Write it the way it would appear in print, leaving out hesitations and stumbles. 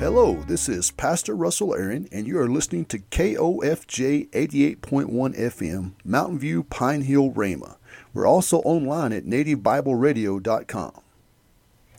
Hello, this is Pastor Russell Aaron, and you are listening to KOFJ 88.1 FM, Mountain View, Pine Hill, Rhema. We're also online at nativebibeleradio.com.